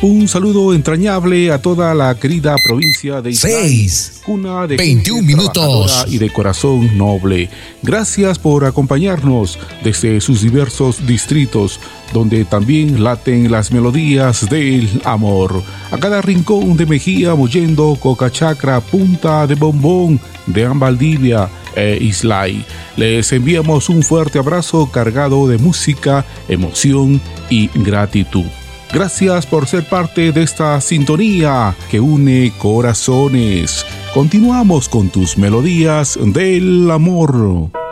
Un saludo entrañable a toda la querida provincia de Islay, cuna de 21 minutos y de corazón noble. Gracias por acompañarnos desde sus diversos distritos, donde también laten las melodías del amor. A cada rincón de Mejía, Mollendo, Cocachacra, Punta de Bombón, de Valdivia e Islay. Les enviamos un fuerte abrazo cargado de música, emoción y gratitud. Gracias por ser parte de esta sintonía que une corazones. Continuamos con tus melodías del amor.